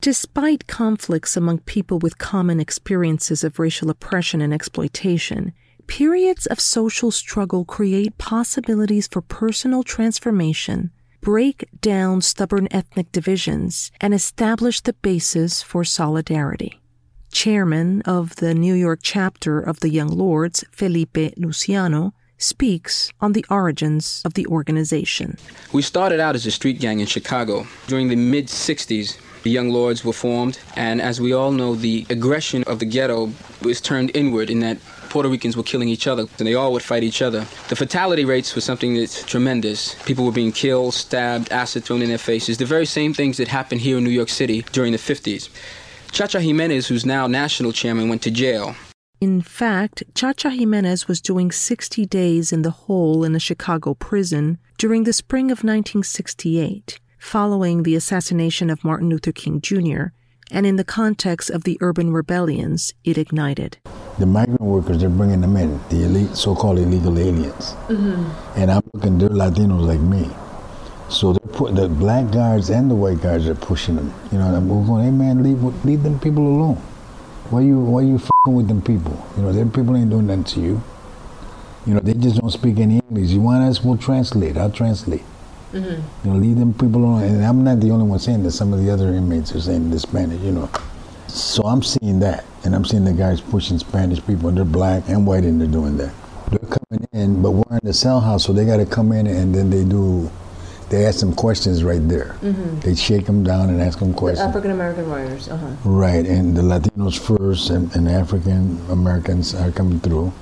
Despite conflicts among people with common experiences of racial oppression and exploitation, periods of social struggle create possibilities for personal transformation, break down stubborn ethnic divisions, and establish the basis for solidarity. Chairman of the New York chapter of the Young Lords, Felipe Luciano, speaks on the origins of the organization. We started out as a street gang in Chicago. During the mid-'60s, the Young Lords were formed, and as we all know, the aggression of the ghetto was turned inward in that Puerto Ricans were killing each other, and they all would fight each other. The fatality rates were something that's tremendous. People were being killed, stabbed, acid thrown in their faces, the very same things that happened here in New York City during the 50s. Chacha Jimenez, who's now national chairman, went to jail. In fact, Chacha Jimenez was doing 60 days in the hole in a Chicago prison during the spring of 1968, following the assassination of Martin Luther King Jr., and in the context of the urban rebellions it ignited. The migrant workers, they're bringing them in, the elite, so-called illegal aliens. And I'm looking, they're Latinos like me. So the black guards and the white guards are pushing them. You know, and we're going, hey man, leave them people alone. Why you f***ing with them people? You know, them people ain't doing nothing to you. You know, they just don't speak any English. You want us, we'll translate. I'll translate. You know, leave them people alone. And I'm not the only one saying that. Some of the other inmates are saying the Spanish, you know. So I'm seeing that. And I'm seeing the guys pushing Spanish people, and they're black and white, and they're doing that. They're coming in, but we're in the cell house, so they got to come in, and then they ask them questions right there. They shake them down and ask them questions. The African-American writers, Right, and the Latinos first, and the African-Americans are coming through.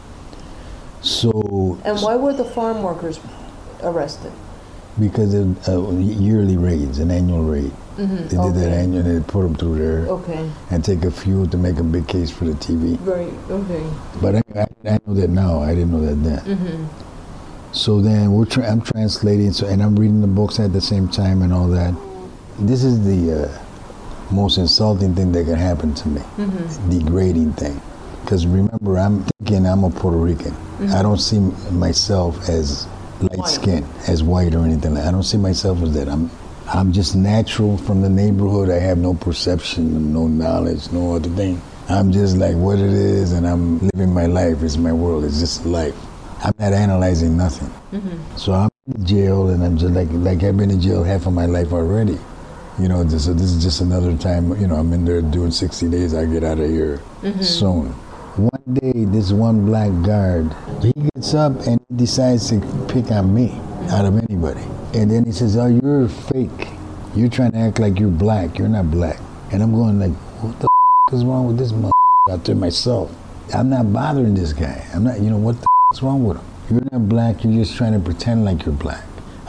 So. And why were the farm workers arrested? Because of yearly raids, an annual raid. They did that annual, and they put them through there. And take a few to make a big case for the TV. Right, But I know that now. I didn't know that then. So then I'm translating, and I'm reading the books at the same time and all that. This is the most insulting thing that can happen to me, degrading thing. Because remember, I'm thinking I'm a Puerto Rican. I don't see myself as light skin, as white or anything. I don't see myself as that. I'm just natural from the neighborhood. I have no perception, no knowledge, no other thing. I'm just like what it is, and I'm living my life. It's my world. It's just life. I'm not analyzing nothing. So I'm in jail, and I'm just like I've been in jail half of my life already. You know, so this is just another time, you know, I'm in there doing 60 days, I get out of here soon. One day, this one black guard, he gets up and he decides to pick on me out of anybody. And then he says, oh, you're fake. You're trying to act like you're black. You're not black. And I'm going like, what the is wrong with this out there myself? I'm not bothering this guy. I'm not, you know, what the is wrong with him? You're not black. You're just trying to pretend like you're black.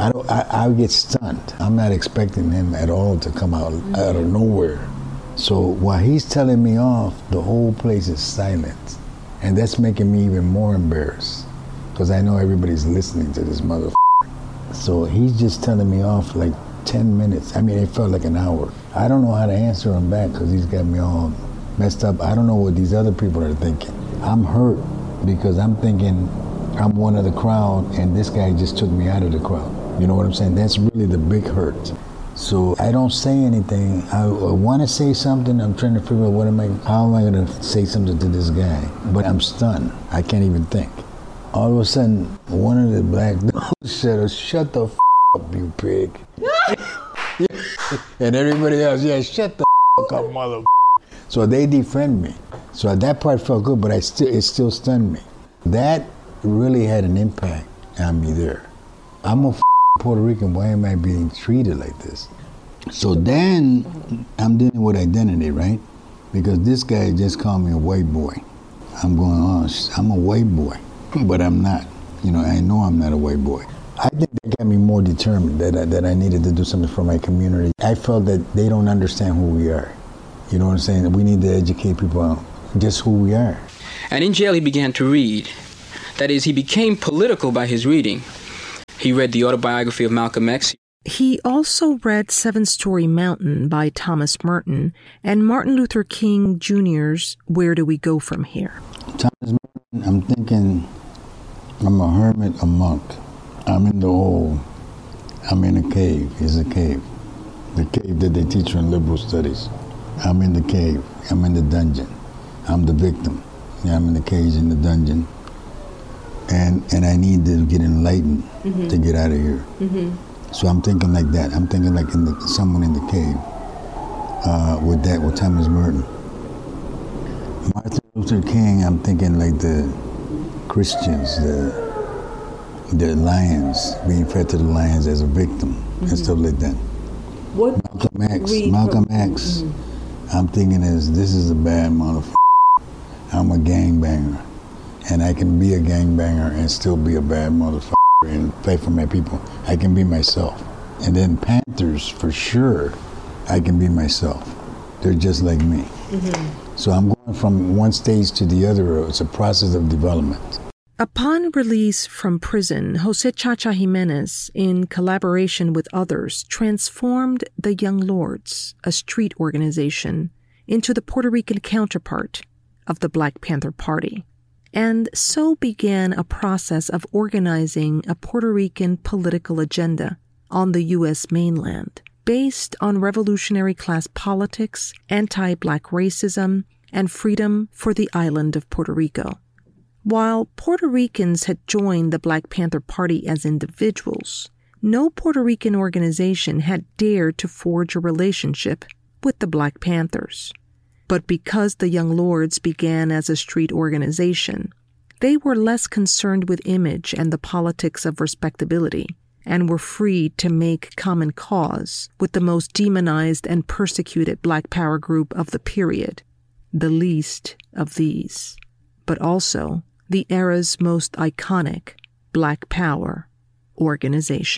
I get stunned. I'm not expecting him at all to come out of nowhere. So while he's telling me off, the whole place is silent. And that's making me even more embarrassed, because I know everybody's listening to this motherfucker. So he's just telling me off like 10 minutes. I mean, it felt like an hour. I don't know how to answer him back, because he's got me all messed up. I don't know what these other people are thinking. I'm hurt because I'm thinking I'm one of the crowd, and this guy just took me out of the crowd. You know what I'm saying? That's really the big hurt. So I don't say anything. I want to say something. I'm trying to figure out how am I going to say something to this guy? But I'm stunned. I can't even think. All of a sudden, one of the black dogs said, shut the up, you pig. And everybody else, yeah, shut the up, mother. So they defend me. So that part felt good, but it still stunned me. That really had an impact on me there. I'm a Puerto Rican, why am I being treated like this? So then I'm dealing with identity, right? Because this guy just called me a white boy. I'm going, oh, I'm a white boy, but I'm not. You know, I know I'm not a white boy. I think that got me more determined that I needed to do something for my community. I felt that they don't understand who we are. You know what I'm saying? We need to educate people on just who we are. And in jail he began to read. That is, he became political by his reading. He read the autobiography of Malcolm X. He also read Seven-Story Mountain by Thomas Merton and Martin Luther King Jr.'s Where Do We Go From Here? Thomas Merton, I'm thinking I'm a hermit, a monk. I'm in the hole. I'm in a cave. It's a cave. The cave that they teach you in liberal studies. I'm in the cave. I'm in the dungeon. I'm the victim. Yeah, I'm in the cage in the dungeon. And I need to get enlightened to get out of here. So I'm thinking like that. I'm thinking like someone in the cave with Thomas Merton. Martin Luther King, I'm thinking like the Christians, the lions, being fed to the lions as a victim and stuff like that. What? Malcolm X, I'm thinking this is a bad motherfucker. I'm a gangbanger. And I can be a gangbanger and still be a bad motherfucker and fight for my people. I can be myself. And then Panthers, for sure, I can be myself. They're just like me. So I'm going from one stage to the other. It's a process of development. Upon release from prison, Jose Chacha Jimenez, in collaboration with others, transformed the Young Lords, a street organization, into the Puerto Rican counterpart of the Black Panther Party. And so began a process of organizing a Puerto Rican political agenda on the U.S. mainland, based on revolutionary class politics, anti-Black racism, and freedom for the island of Puerto Rico. While Puerto Ricans had joined the Black Panther Party as individuals, no Puerto Rican organization had dared to forge a relationship with the Black Panthers. But because the Young Lords began as a street organization, they were less concerned with image and the politics of respectability, and were free to make common cause with the most demonized and persecuted Black power group of the period, the least of these, but also the era's most iconic Black power organization.